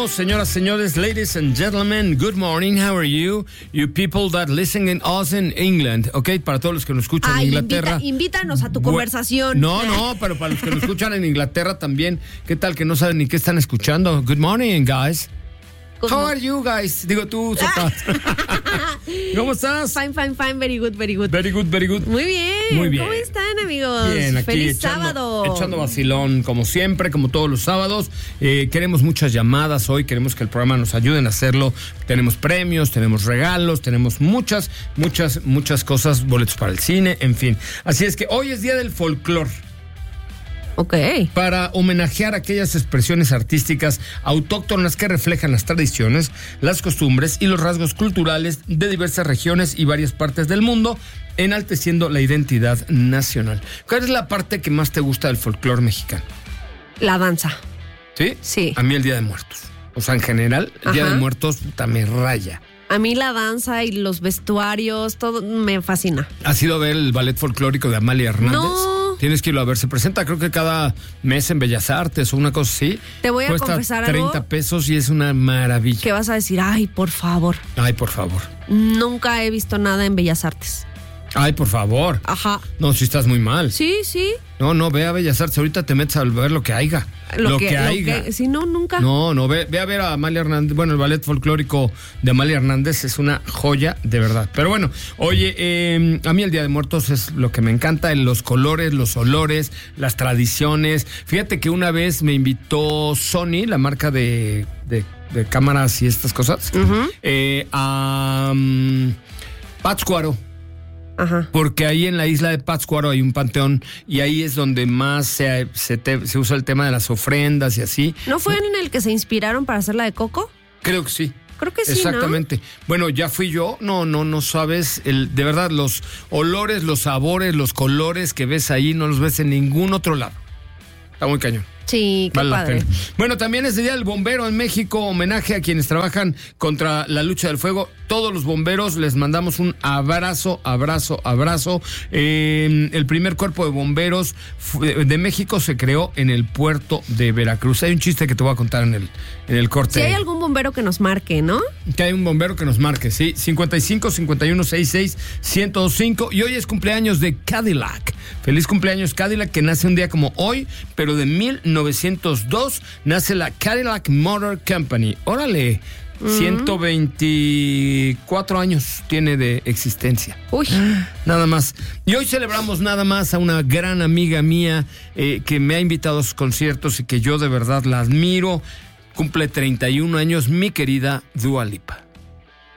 señoras, señores, ladies and gentlemen, good morning, how are you? You people that listen in us in England, ¿ok? Para todos los que nos escuchan en Inglaterra. Invítanos a tu conversación. No, pero para los que nos escuchan en Inglaterra también, ¿qué tal que no saben ni qué están escuchando? Good morning, guys. How are you guys? Digo tú, Sopa. ¿Cómo estás? Fine, very good. Very good. Muy bien. ¿Cómo están, amigos? Bien, aquí Feliz sábado. sábado. Echando vacilón, como siempre, como todos los sábados. Queremos muchas llamadas hoy, queremos que el programa nos ayuden a hacerlo. Tenemos premios, tenemos regalos, tenemos muchas cosas, boletos para el cine, en fin. Así es que hoy es Día del Folclor. Ok. Para homenajear aquellas expresiones artísticas autóctonas que reflejan las tradiciones, las costumbres y los rasgos culturales de diversas regiones y varias partes del mundo, enalteciendo la identidad nacional. ¿Cuál es la parte que más te gusta del folclore mexicano? La danza. ¿Sí? Sí. A mí el Día de Muertos. O sea, en general, el Día de Muertos también raya. A mí la danza y los vestuarios, todo me fascina. ¿Has ido a ver el ballet folclórico de Amalia Hernández? No. Tienes que irlo a ver. Se presenta creo que cada mes en Bellas Artes o una cosa así. Te voy a confesar algo. 30 pesos y es una maravilla. ¿Qué vas a decir? Ay, por favor. Ay, por favor. Nunca he visto nada en Bellas Artes. Ay, por favor. Ajá. No, si estás muy mal. Sí. No, ve a Bellas Artes. Ahorita te metes a ver lo que haya. Lo que haya. Si no, nunca. No, ve a ver a Amalia Hernández. Bueno, el ballet folclórico de Amalia Hernández es una joya de verdad. Pero bueno, oye, a mí el Día de Muertos es lo que me encanta, los colores, los olores, las tradiciones. Fíjate que una vez me invitó Sony, la marca de cámaras y estas cosas, a Pátzcuaro. Ajá. Porque ahí en la isla de Pátzcuaro hay un panteón y ahí es donde más se usa el tema de las ofrendas y así. ¿No fue en el que se inspiraron para hacer la de Coco? Creo que sí. Creo que sí, exactamente. ¿no? Bueno, ya fui yo. No sabes. De verdad, los olores, los sabores, los colores que ves ahí no los ves en ningún otro lado. Está muy cañón. Sí, qué padre. Bueno, también es el Día del Bombero en México, homenaje a quienes trabajan contra la lucha del fuego. Todos los bomberos les mandamos un abrazo. El primer cuerpo de bomberos de México se creó en el puerto de Veracruz. Hay un chiste que te voy a contar en el corte. Si hay algún bombero que nos marque, ¿no? Que hay un bombero que nos marque, sí. 55 51 66 1025. Y hoy es cumpleaños de Cadillac. Feliz cumpleaños Cadillac, que nace un día como hoy, pero de 1902 nace la Cadillac Motor Company. Órale. 124 años tiene de existencia. Uy. Nada más. Y hoy celebramos nada más a una gran amiga mía que me ha invitado a sus conciertos y que yo de verdad la admiro. Cumple 31 años, mi querida Dua Lipa.